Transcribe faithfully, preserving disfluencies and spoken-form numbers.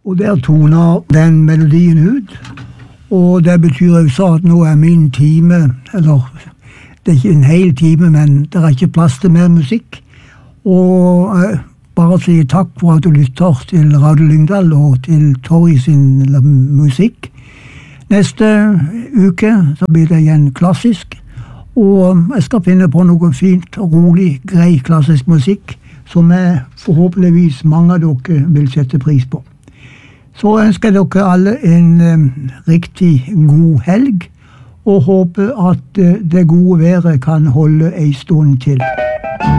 Og der toner den melodien ut. Og det betyr også at nå er min time, eller det er ikke en hel time, men det er ikke plass til mer musikk. Og jeg bare sier takk for at du lytter til Radio Lyngdal og til Torry sin musikk. Neste uke så blir det igjen klassisk, og jeg skal finne på noe fint, rolig, grei klassisk musikk, som jeg forhåpentligvis mange av dere vil sette pris på. Så ønsker jeg dere alle en um, riktig god helg, og håper at uh, det gode været kan holde en stund til.